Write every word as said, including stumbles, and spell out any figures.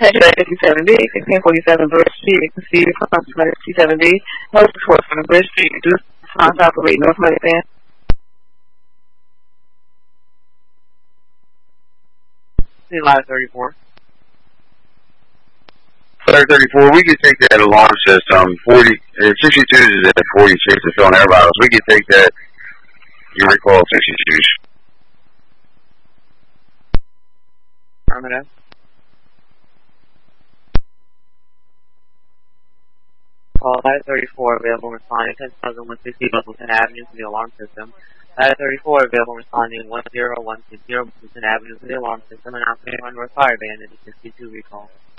Headlight fifty-seven B, sixteen forty-seven Bridge Street, receive from fifty-seven B, North Force from Bridge Street, do response operate North Lifespan. Ladder thirty-four. Ladder thirty-four, we could take that alarm system, forty, uh, sixty-two is at forty-six to fill in air bottles. We could take that, you recall sixty-twos. Affirmative. Call Ladder thirty-four, available responding ten thousand one hundred sixty Buffington Avenue to the alarm system. Ladder thirty-four, available responding one zero one six zero Buffington Avenue to the alarm system, and now on North Fire Band at the sixty-two recall.